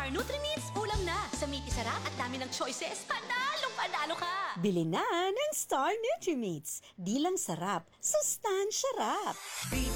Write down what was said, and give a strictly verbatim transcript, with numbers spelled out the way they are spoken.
Star Nutri-Meats, ulam na. Sa meaty sarap at dami ng choices, panalong panalo ka! Bili na ng Star Nutri-Meats. Di lang sarap, sustansya sarap.